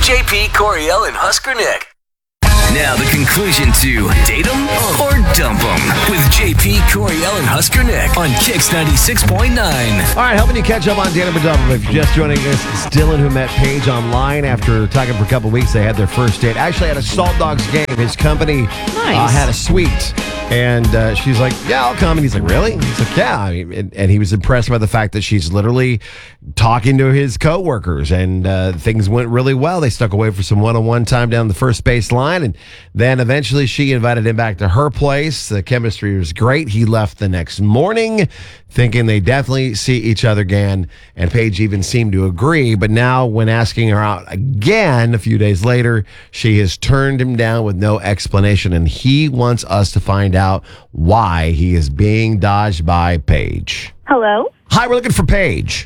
JP, Coriel, and Husker Nick. Now the conclusion to Date 'em or Dump 'em with JP, Coriel, and Husker Nick on Kix 96.9. All right, helping you catch up on Date 'em or Dump 'em. If you're just joining us, it's Dylan who met Paige online after talking for a couple weeks. They had their first date. Actually at a Salt Dogs game. His company had a suite. And she's like, yeah, I'll come. And he's like, really? He's like, yeah. I mean, and he was impressed by the fact that she's literally talking to his coworkers, and things went really well. They stuck away for some one-on-one time down the first base line, and then eventually she invited him back to her place. The chemistry was great. He left the next morning thinking they definitely see each other again, and Paige even seemed to agree. But now when asking her out again a few days later, she has turned him down with no explanation, and he wants us to find out why he is being dodged by Paige. Hello? Hi, we're looking for Paige.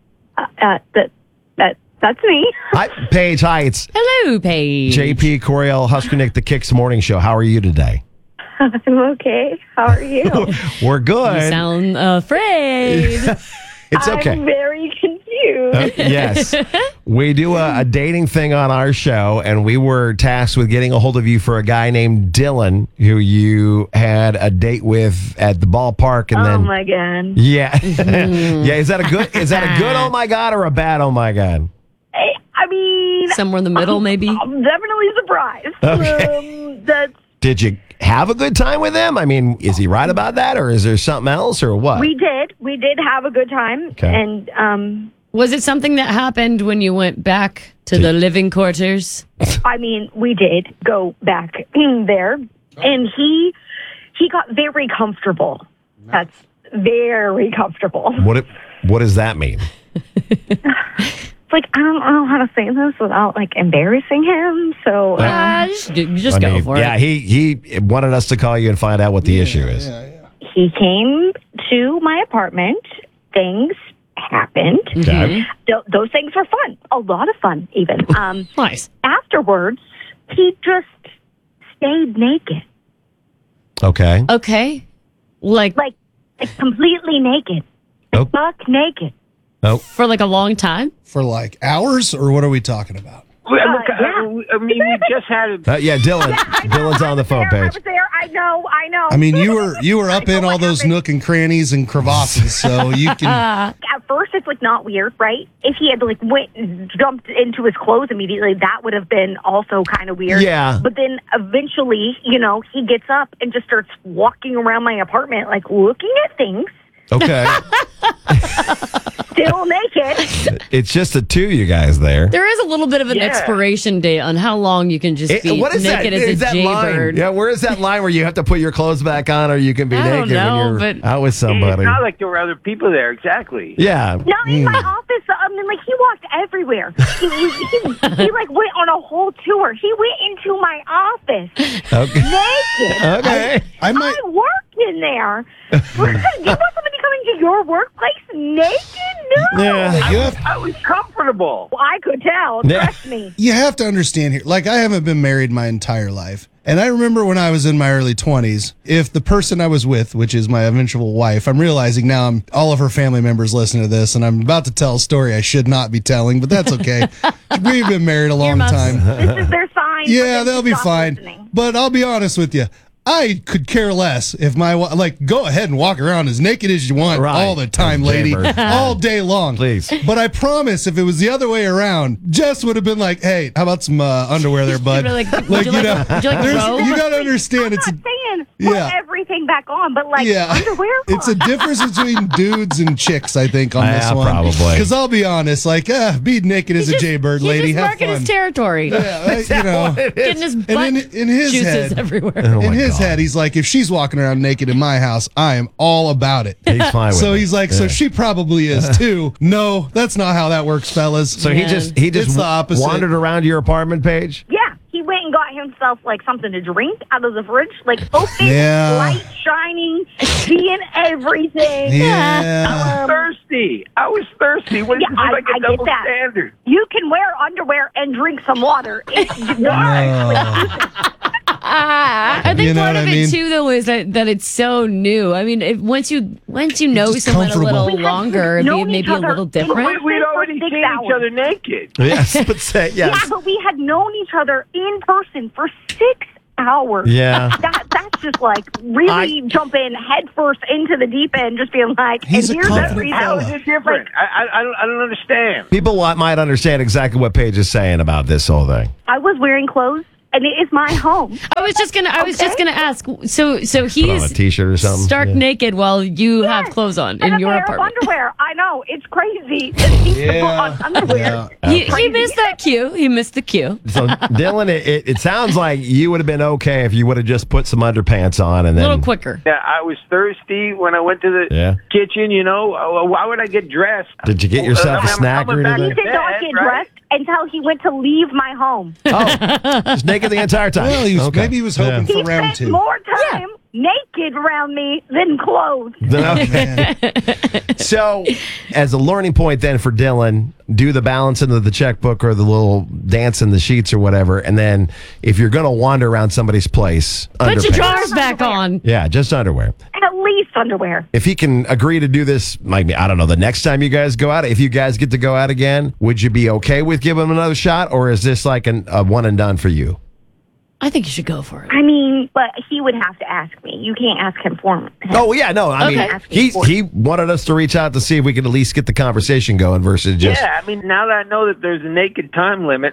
That's me. Hi, Paige. Hi, it's Hello, Paige. JP, Coriel, Husker Nick, the Kix Morning Show. How are you today? I'm okay. How are you? We're good. You sound afraid. It's okay. I'm very confused. Yes. We do a dating thing on our show, and we were tasked with getting a hold of you for a guy named Dylan, who you had a date with at the ballpark, and Oh then my god. yeah, yeah. Is that a good oh my god or a bad oh my god? I mean, Somewhere in the middle, maybe? I'm definitely surprised. Okay. That's Did you have a good time with him? I mean, is he right about that, or is there something else, or what? we did have a good time, Okay. and Was it something that happened when you went back to the living quarters? I mean, we did go back there, and he got very comfortable. That's very comfortable. What does that mean? It's like I don't know how to say this without like embarrassing him. So Just go for yeah, it. he wanted us to call you and find out what the issue is. he came to my apartment. Things happened. Okay. Those things were fun. A lot of fun, even. Nice. Afterwards, he just stayed naked, Okay. Okay. Like like completely naked, Oh. buck naked. Oh. for like a long time? For like hours, or what are we talking about? Yeah. I mean, we just had a... Yeah, Dylan. Dylan's on the phone, I Paige. was there. I know. I mean, you were up in all those nook and crannies and crevasses, so you can. At first, it's like not weird, right? If he had like went and jumped into his clothes immediately, that would have been also kind of weird. Yeah. But then eventually, he gets up and just starts walking around my apartment, like looking at things, Okay. still naked. It's just the two of you guys there. There is a little bit of an expiration date on how long you can just be What is naked that? as Is a that jaybird. line? Yeah, where is that line where you have to put your clothes back on or you can be I don't naked know, when you're but- out with It's somebody? not like there were other people there, exactly. Yeah. Not in my office. I mean, like he walked everywhere. He like went on a whole tour. He went into my office Okay. naked. Okay. I might. I worked in there. You want somebody coming to your workplace naked? No. Yeah. I was comfortable. Well, I could tell. Yeah. Trust me. You have to understand here. Like, I haven't been married my entire life. And I remember when I was in my early 20s, if the person I was with, which is my eventual wife, I'm realizing now all of her family members listen to this, and I'm about to tell a story I should not be telling, but that's okay. We've been married a long Earmuffs. time. This is their sign. for Yeah, them they'll to be stop fine. listening. But I'll be honest with you. I could care less if go ahead and walk around as naked as you want Right. all the time, As lady, Jaybird. all day long. Please. But I promise if it was the other way around, Jess would have been like, hey, how about some underwear there, bud? You'd be like, would you like there's- robe? you got to understand I'm it's not saying put yeah. everything back on, but like yeah, underwear. it's a difference between dudes and chicks, I think, on this Yeah, one. probably. Because I'll be honest, be naked as a jaybird, lady. He's just Have marking fun. his territory. Yeah, you know. Getting his butt And in his juices head, everywhere. Oh, in my his God. head, he's like, if she's walking around naked in my house, I am all about it. He's fine with So it. he's like, so Yeah. she probably is too. No, that's not how that works, fellas. So Yeah. he It's just the opposite. wandered around your apartment, Paige? Yeah, he went and got himself like something to drink out of the fridge, like open, Yeah. light shining, seeing everything. Yeah. Thirsty. I was thirsty. What is Yeah, this like I a get double that. standard? You can wear underwear and drink some water. It's I think You know part what of I it mean? too, though, is that it's so new. I mean, once you know just someone a comfortable. little longer, it'd be known maybe each a little other. different. We'd already For 6 seen each hours. other naked. Yes, but say Yeah, yes. but we had known each other in person for 6 hours. Yeah. That's just like really jumping headfirst into the deep end, just being like, He's a and here's confident everything. How is it different? I don't understand. People might understand exactly what Paige is saying about this whole thing. I was wearing clothes, and it is my home. I was just gonna ask. So Put on a he's t-shirt or something. stark Yeah. naked while you have clothes on And in a your pair apartment. of underwear. I know it's crazy. To put on underwear. He missed that cue. He missed the cue. So, Dylan, it sounds like you would have been okay if you would have just put some underpants on and A then little quicker. Yeah, I was thirsty when I went to the Yeah. kitchen. Why would I get dressed? Did you get yourself a I'm snack coming or back He anything? did not get Right? dressed until he went to leave my home. Just naked the entire time. Well, Okay. maybe he was hoping He for round spent 2. more time naked around me than clothed. Okay. So, as a learning point then for Dylan, do the balance into the checkbook or the little dance in the sheets or whatever. And then if you're going to wander around somebody's place, Put your underpants. drawers back on. Yeah, just underwear. At least underwear. If he can agree to do this, maybe, I don't know, the next time you guys go out, if you guys get to go out again, would you be okay with giving him another shot? Or is this like a one and done for you? I think you should go for it. I mean, but he would have to ask me. You can't ask him for me. Oh, yeah, no. I Okay. mean, he wanted us to reach out to see if we could at least get the conversation going versus just, Yeah, I mean, now that I know that there's a naked time limit,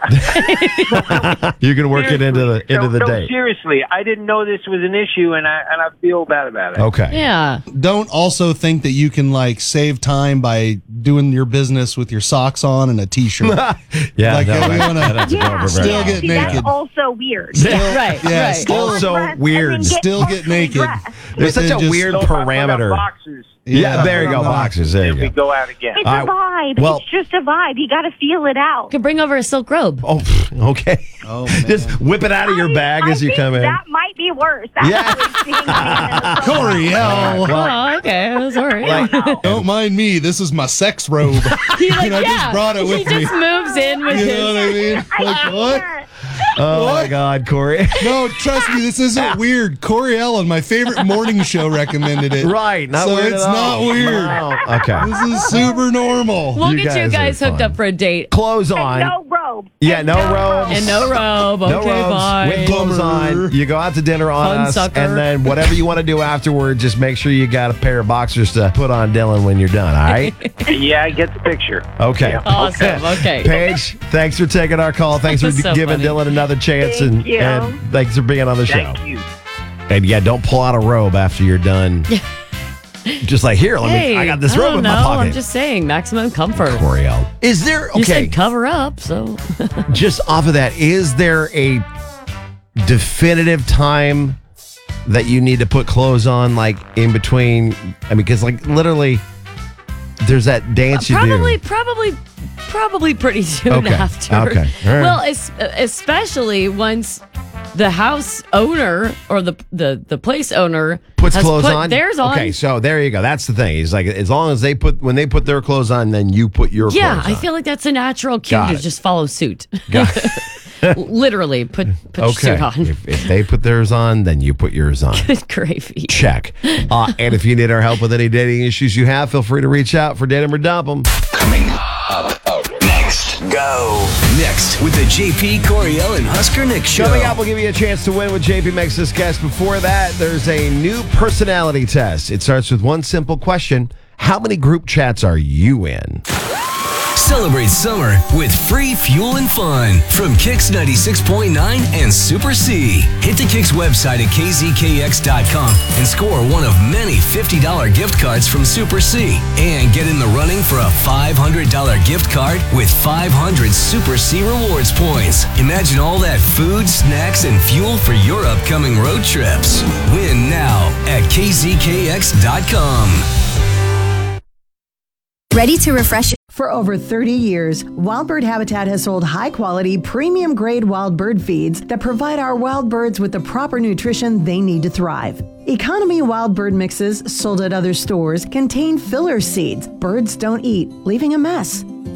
you can work it into the no, date. seriously, I didn't know this was an issue, and I feel bad about it. Okay. Yeah. Don't also think that you can like save time by doing your business with your socks on and a t-shirt. Yeah, Like, no, we that- wanna- that's Yeah, over Still very- get see, naked. That's also weird. Yeah, right. yeah, right. still- Also Dressed and weird. then Still get partially naked. dressed. There's such a Then just- weird So if I put on parameter. boxers, Yeah, there you go, no. boxers. There you we go. go out again. It's All a right. vibe. Well- It's just a vibe. You got to feel it out. You could bring over a silk robe. Oh, okay. Oh, man. Just whip it out of your bag as you think come in. That might be worse. That's Yeah. really seeing me. Coriel. Oh, okay. Sorry. Don't mind me. This is my sex robe. And I just brought it with he me. just moves in with You his. know what I mean? Like, what? Oh, my God, Corey. No, trust me, this isn't weird. Corey Ellen, my favorite morning show, recommended it. Right. Not So weird it's at all. not weird. No. Okay. This is super normal. We'll You get you guys guys are hooked fun. up for a date. Clothes on. No robe. Yeah, And no robes. And no robe. No Okay, robes, fine. with clothes on. You go out to dinner on Fun us, sucker. and then whatever you want to do afterward, just make sure you got a pair of boxers to put on Dylan when you're done. All right? Yeah, I get the picture. Okay. Yeah. Awesome. Okay. Paige, thanks for taking our call. Thanks for That's so giving funny. Dylan another chance, Thank you. and thanks for being on the show. Thank you. And yeah, don't pull out a robe after you're done. Just like here, Hey, I got this I robe don't in my know. pocket. I'm just saying, maximum comfort. Coriel. Is there You okay? said cover up, so Just off of that, is there a definitive time that you need to put clothes on, like in between? I mean, because like literally, there's that dance you do. probably pretty soon Okay, after. okay, all right. Well, especially once the house owner or the place owner Puts has clothes put on. theirs on. Okay, so there you go. That's the thing. He's like, as long as when they put their clothes on, then you put your Yeah, clothes on. I feel like that's a natural cue Got to it. just follow suit. Got Literally, put your okay. suit on. If they put theirs on, then you put yours on. Good gravy. Check. And if you need our help with any dating issues you have, feel free to reach out for Date 'em or Dump 'em. Coming up next. Go. Next with the JP Coriel and Husker Nick show. Coming up, we'll give you a chance to win with JP Makes This Guest. Before that, there's a new personality test. It starts with one simple question. How many group chats are you in? Celebrate summer with free fuel and fun from Kix 96.9 and Super C. Hit the Kix website at kzkx.com and score one of many $50 gift cards from Super C. And get in the running for a $500 gift card with 500 Super C rewards points. Imagine all that food, snacks, and fuel for your upcoming road trips. Win now at kzkx.com. Ready to refresh? For over 30 years, Wild Bird Habitat has sold high-quality, premium-grade wild bird feeds that provide our wild birds with the proper nutrition they need to thrive. Economy wild bird mixes sold at other stores contain filler seeds birds don't eat, leaving a mess.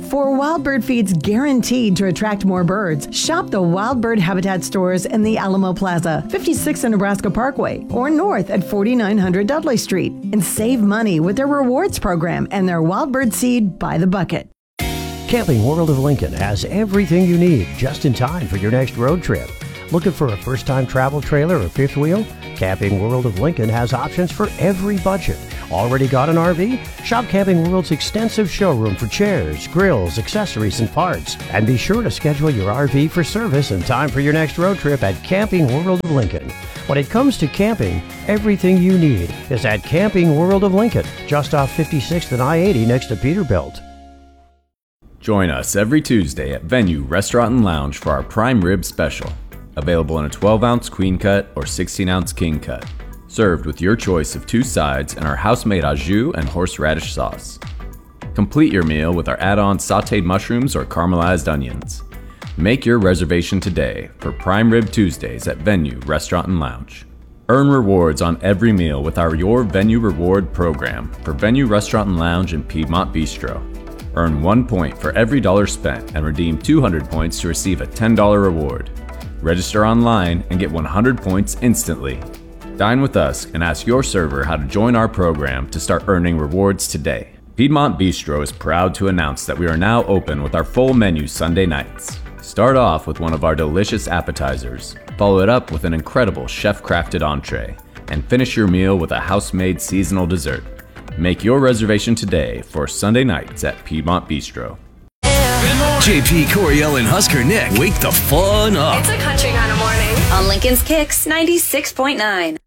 For wild bird feeds guaranteed to attract more birds, shop the Wild Bird Habitat stores in the Alamo Plaza, 56 and Nebraska Parkway, or north at 4900 Dudley Street, and save money with their rewards program and their wild bird seed by the bucket. Camping World of Lincoln has everything you need just in time for your next road trip. Looking for a first-time travel trailer or fifth wheel? Camping World of Lincoln has options for every budget. Already got an RV? Shop Camping World's extensive showroom for chairs, grills, accessories, and parts. And be sure to schedule your RV for service in time for your next road trip at Camping World of Lincoln. When it comes to camping, everything you need is at Camping World of Lincoln, just off 56th and I-80 next to Peterbilt. Join us every Tuesday at Venue Restaurant and Lounge for our prime rib special. Available in a 12-ounce queen cut or 16-ounce king cut. Served with your choice of 2 sides and our house-made au jus and horseradish sauce. Complete your meal with our add-on sautéed mushrooms or caramelized onions. Make your reservation today for Prime Rib Tuesdays at Venue Restaurant and Lounge. Earn rewards on every meal with our Your Venue Reward program for Venue Restaurant and Lounge in Piedmont Bistro. Earn 1 point for every dollar spent and redeem 200 points to receive a $10 reward. Register online and get 100 points instantly. Dine with us and ask your server how to join our program to start earning rewards today. Piedmont Bistro is proud to announce that we are now open with our full menu Sunday nights. Start off with one of our delicious appetizers, follow it up with an incredible chef-crafted entree, and finish your meal with a house-made seasonal dessert. Make your reservation today for Sunday nights at Piedmont Bistro. JP, Coriel, and Husker Nick wake the fun up. It's a country kind of morning on Lincoln's Kicks 96.9.